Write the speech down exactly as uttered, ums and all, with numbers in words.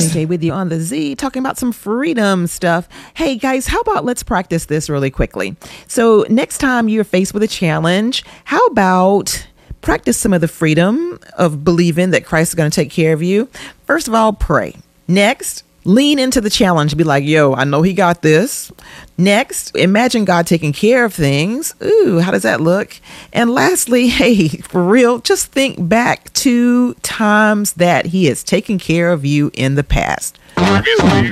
Podcast. K K with you on the Z, talking about some freedom stuff. Hey guys, how about let's practice this really quickly. So next time you're faced with a challenge, how about practice some of the freedom of believing that Christ is going to take care of you? First of all, pray. Next, lean into the challenge. Be like, yo, I know he got this. Next, imagine God taking care of things. Ooh, how does that look? And lastly, hey, for real, just think back to times that he has taken care of you in the past. Ooh,